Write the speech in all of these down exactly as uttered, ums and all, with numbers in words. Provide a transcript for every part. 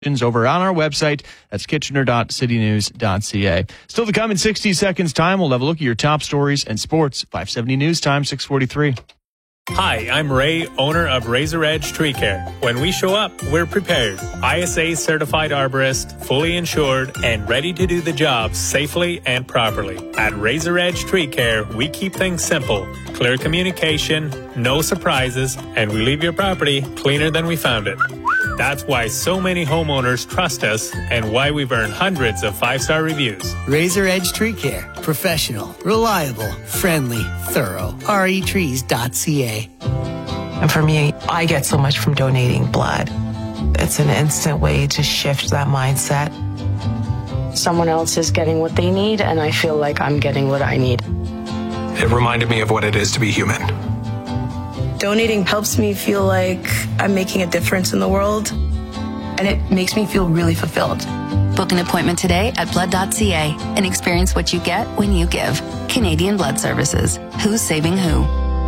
over on our website. That's kitchener dot city news dot c a. Still to come in sixty seconds time, we'll have a look at your top stories and sports. five seventy News Time, six forty-three. Hi, I'm Ray, owner of Razor Edge Tree Care. When we show up, we're prepared. I S A certified arborist, fully insured, and ready to do the job safely and properly. At Razor Edge Tree Care, we keep things simple. Clear communication, no surprises, and we leave your property cleaner than we found it. That's why so many homeowners trust us and why we've earned hundreds of five-star reviews. Razor Edge Tree Care. Professional, reliable, friendly, thorough. R E trees dot c a. And for me, I get so much from donating blood. It's an instant way to shift that mindset. Someone else is getting what they need, and I feel like I'm getting what I need. It reminded me of what it is to be human. Donating helps me feel like I'm making a difference in the world, and it makes me feel really fulfilled. Book an appointment today at blood dot c a and experience what you get when you give. Canadian Blood Services. Who's saving who?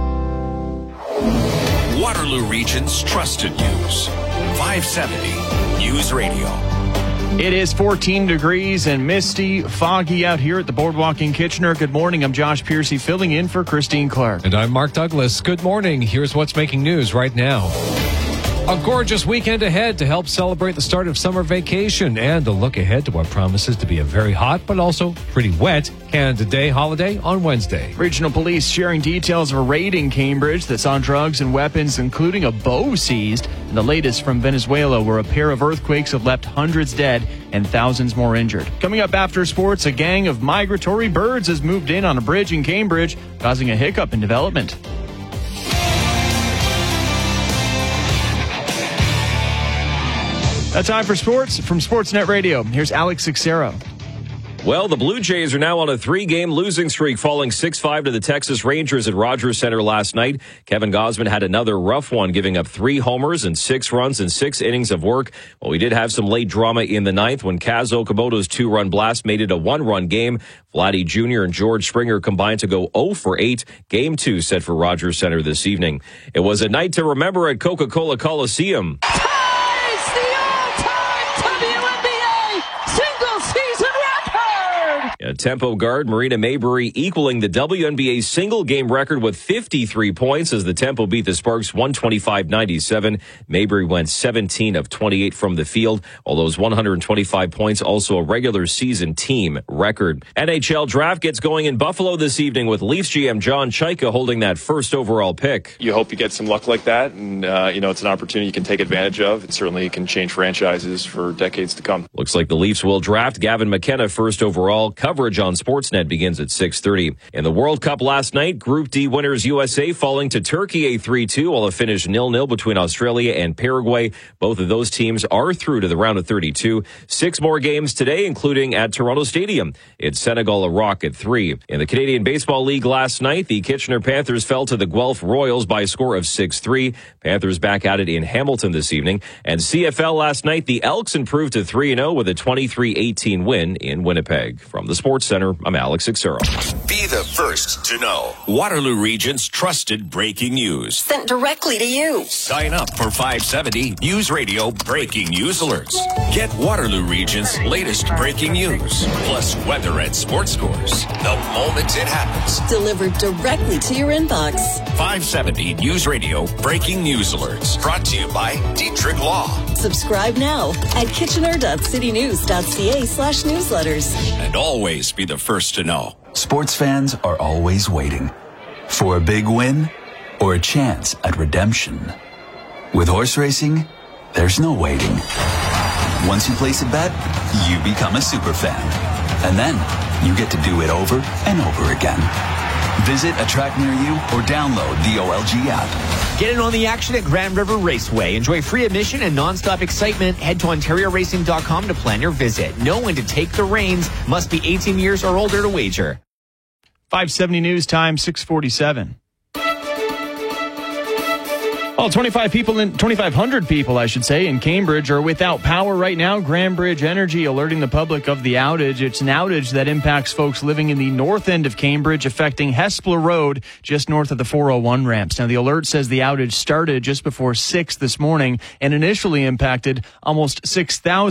Waterloo Region's trusted news. five seventy News Radio. It is fourteen degrees and misty, foggy out here at the Boardwalk in Kitchener. Good morning. I'm Josh Piercy filling in for Christine Clark. And I'm Mark Douglas. Good morning. Here's what's making news right now. A gorgeous weekend ahead to help celebrate the start of summer vacation and a look ahead to what promises to be a very hot but also pretty wet Canada Day holiday on Wednesday. Regional police sharing details of a raid in Cambridge that saw drugs and weapons, including a bow, seized. And the latest from Venezuela, where a pair of earthquakes have left hundreds dead and thousands more injured. Coming up after sports, a gang of migratory birds has moved in on a bridge in Cambridge, causing a hiccup in development. That's time for sports from Sportsnet Radio. Here's Alex Sixero. Well, the Blue Jays are now on a three-game losing streak, falling six five to the Texas Rangers at Rogers Center last night. Kevin Gausman had another rough one, giving up three homers and six runs in six innings of work. Well, we did have some late drama in the ninth when Kaz Okamoto's two-run blast made it a one-run game. Vladdy Junior and George Springer combined to go oh for eight. Game two set for Rogers Center this evening. It was a night to remember at Coca-Cola Coliseum. A tempo guard, Marina Maybury, equaling the W N B A single-game record with fifty-three points as the Tempo beat the Sparks one twenty-five ninety-seven. Maybury went seventeen of twenty-eight from the field, all those one hundred twenty-five points, also a regular season team record. N H L draft gets going in Buffalo this evening with Leafs G M John Chaika holding that first overall pick. You hope you get some luck like that, and uh, you know it's an opportunity you can take advantage of. It certainly can change franchises for decades to come. Looks like the Leafs will draft Gavin McKenna first overall. Coverage on Sportsnet begins at six thirty. In the World Cup last night, Group D winners U S A falling to Turkey a three two, while it finished nil nil between Australia and Paraguay. Both of those teams are through to the round of thirty-two. Six more games today, including at Toronto Stadium. It's Senegal-Iraq at three. In the Canadian Baseball League last night, the Kitchener Panthers fell to the Guelph Royals by a score of six three. Panthers back at it in Hamilton this evening. And C F L last night, the Elks improved to three and oh with a twenty-three eighteen win in Winnipeg. From the Sports Center, I'm Alex Sixero. Be the first to know. Waterloo Region's trusted breaking news. Sent directly to you. Sign up for five seventy News Radio breaking news alerts. Get Waterloo Region's latest breaking news, plus weather and sports scores the moment it happens. Delivered directly to your inbox. five seventy News Radio breaking news alerts. Brought to you by Dietrich Law. Subscribe now at kitchener dot city news dot c a slash newsletters. And always be the first to know. Sports fans are always waiting for a big win or a chance at redemption. With horse racing, there's no waiting. Once you place a bet, you become a super fan. And then you get to do it over and over again. Visit a track near you or download the O L G app. Get in on the action at Grand River Raceway. Enjoy free admission and nonstop excitement. Head to ontario racing dot com to plan your visit. Know when to take the reins. Must be eighteen years or older to wager. five seventy News Time, six forty-seven. Well, twenty-five people in twenty-five hundred people, I should say, in Cambridge are without power right now. Grandbridge Energy alerting the public of the outage. It's an outage that impacts folks living in the north end of Cambridge, affecting Hespeler Road, just north of the four oh one ramps. Now, the alert says the outage started just before six this morning and initially impacted almost six thousand